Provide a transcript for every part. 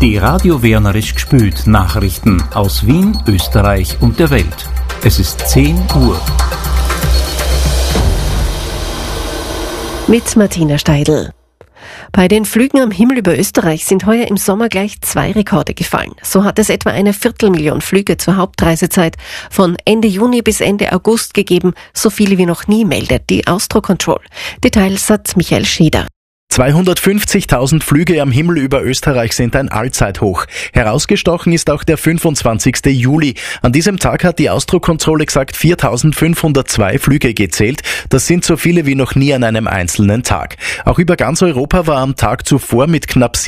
Die Radio Wernerisch gspült Nachrichten aus Wien, Österreich und der Welt. Es ist 10 Uhr. Mit Martina Steidl. Bei den Flügen am Himmel über Österreich sind heuer im Sommer gleich 2 Rekorde gefallen. So hat es etwa 250.000 Flüge zur Hauptreisezeit von Ende Juni bis Ende August gegeben, so viele wie noch nie, meldet die Austrocontrol. Details hat Michael Schieder. 250.000 Flüge am Himmel über Österreich sind ein Allzeithoch. Herausgestochen ist auch der 25. Juli. An diesem Tag hat die Austrocontrol exakt 4.502 Flüge gezählt. Das sind so viele wie noch nie an einem einzelnen Tag. Auch über ganz Europa war am Tag zuvor mit knapp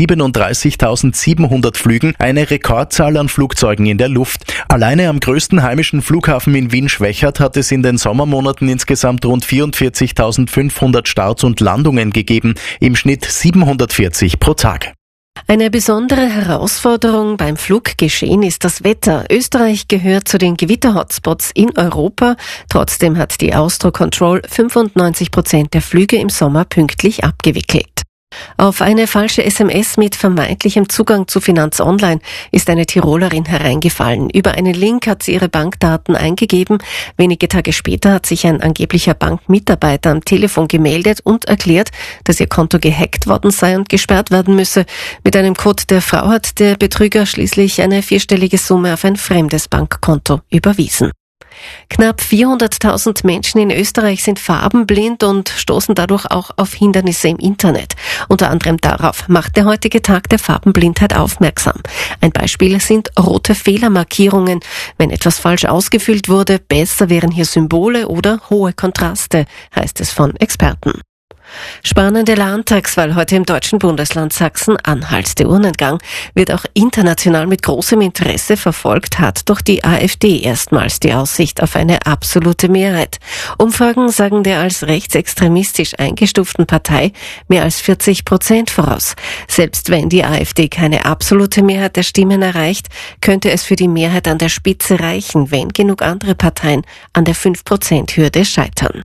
37.700 Flügen eine Rekordzahl an Flugzeugen in der Luft. Alleine am größten heimischen Flughafen in Wien-Schwechat hat es in den Sommermonaten insgesamt rund 44.500 Starts und Landungen gegeben. Im Schnitt 740 pro Tag. Eine besondere Herausforderung beim Fluggeschehen ist das Wetter. Österreich gehört zu den Gewitter-Hotspots in Europa. Trotzdem hat die Austrocontrol 95% der Flüge im Sommer pünktlich abgewickelt. Auf eine falsche SMS mit vermeintlichem Zugang zu Finanz Online ist eine Tirolerin hereingefallen. Über einen Link hat sie ihre Bankdaten eingegeben. Wenige Tage später hat sich ein angeblicher Bankmitarbeiter am Telefon gemeldet und erklärt, dass ihr Konto gehackt worden sei und gesperrt werden müsse. Mit einem Code der Frau hat der Betrüger schließlich eine 4-stellige Summe auf ein fremdes Bankkonto überwiesen. Knapp 400.000 Menschen in Österreich sind farbenblind und stoßen dadurch auch auf Hindernisse im Internet. Unter anderem darauf macht der heutige Tag der Farbenblindheit aufmerksam. Ein Beispiel sind rote Fehlermarkierungen. Wenn etwas falsch ausgefüllt wurde, besser wären hier Symbole oder hohe Kontraste, heißt es von Experten. Spannende Landtagswahl heute im deutschen Bundesland Sachsen-Anhalt. Der Urnengang wird auch international mit großem Interesse verfolgt, hat doch die AfD erstmals die Aussicht auf eine absolute Mehrheit. Umfragen sagen der als rechtsextremistisch eingestuften Partei mehr als 40% voraus. Selbst wenn die AfD keine absolute Mehrheit der Stimmen erreicht, könnte es für die Mehrheit an der Spitze reichen, wenn genug andere Parteien an der 5%-Hürde scheitern.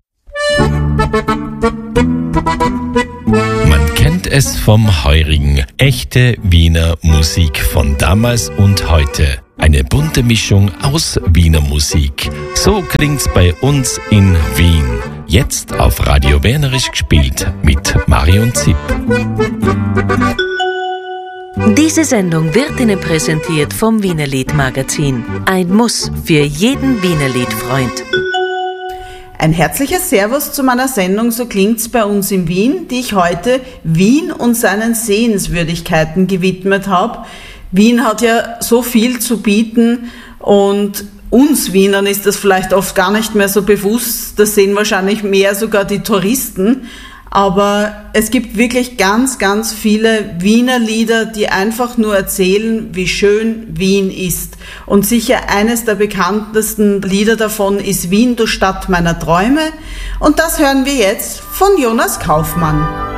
Man kennt es vom Heurigen. Echte Wiener Musik von damals und heute. Eine bunte Mischung aus Wiener Musik. So klingt's bei uns in Wien. Jetzt auf Radio Wernerisch gespielt mit Marion Zipp. Diese Sendung wird Ihnen präsentiert vom Wiener Lied-Magazin. Ein Muss für jeden Wiener Liedfreund. Ein herzliches Servus zu meiner Sendung So klingt's bei uns in Wien, die ich heute Wien und seinen Sehenswürdigkeiten gewidmet habe. Wien hat ja so viel zu bieten und uns Wienern ist das vielleicht oft gar nicht mehr so bewusst. Das sehen wahrscheinlich mehr sogar die Touristen. Aber es gibt wirklich ganz, ganz viele Wiener Lieder, die einfach nur erzählen, wie schön Wien ist. Und sicher eines der bekanntesten Lieder davon ist Wien, du Stadt meiner Träume. Und das hören wir jetzt von Jonas Kaufmann.